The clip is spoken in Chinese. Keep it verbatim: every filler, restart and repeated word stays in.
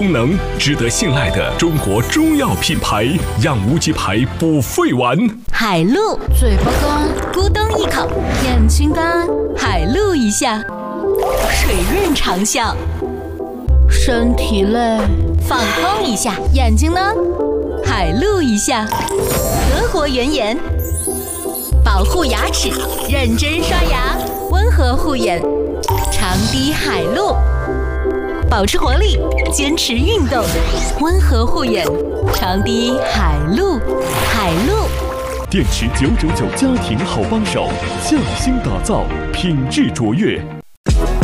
功能，值得信赖的中国中药品牌，让无极牌不废完。 海陆， 嘴巴干， 咕咚一口； 眼睛干， 海陆一下；水润长效， 身体累， 放空一下； 眼睛呢？ 海陆一下；德国原颜，保护牙齿，认真刷牙，温和护眼，长滴海陆。保持活力，坚持运动，温和护眼，长滴海陆。海陆电池九九九家庭好帮手，匠心打造，品质卓越。